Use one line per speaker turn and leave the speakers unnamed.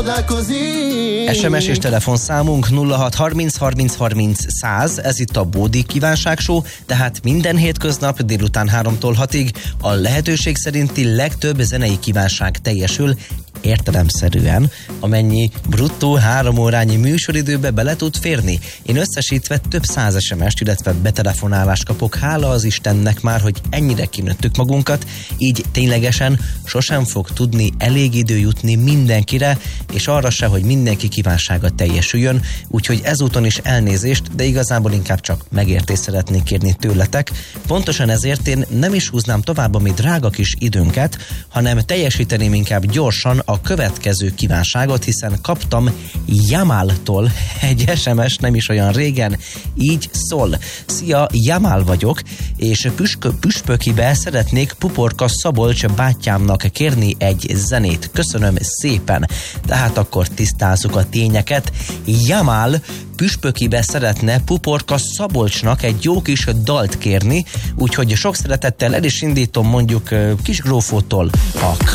csodálkozik.
SMS és telefonszámunk 06 30 30 30 100, ez itt a Bódi Kívánság Show, tehát minden hétköznap délután 3-tól 6-ig a lehetőség szerinti legtöbb zenei kívánság teljesül, értelemszerűen, amennyi bruttó 3 órányi műsoridőbe bele tud férni. Én összesítve több 100 SMS-t, illetve betelefonálást kapok, hála az Istennek már, hogy ennyire kinőttük magunkat, így ténylegesen sosem fog tudni elég idő jutni mindenkire, és arra se, hogy mindenki kívánsága teljesüljön, úgyhogy ezúton is elnézést, de igazából inkább csak megértést szeretnék kérni tőletek. Pontosan ezért én nem is húznám tovább a mi drága kis időnket, hanem teljesíteném inkább gyorsan a következő kívánságot, hiszen kaptam Jamáltól egy SMS nem is olyan régen, így szól. Szia, Jamál vagyok, és püspökibe szeretnék Puporka Szabolcs bátyámnak kérni egy zenét. Köszönöm szépen. Tehát akkor tisztázzuk a tényeket. Jamál püspökibe szeretne Puporka Szabolcsnak egy jó kis dalt kérni, úgyhogy sok szeretettel el is indítom mondjuk Kisgrófótól a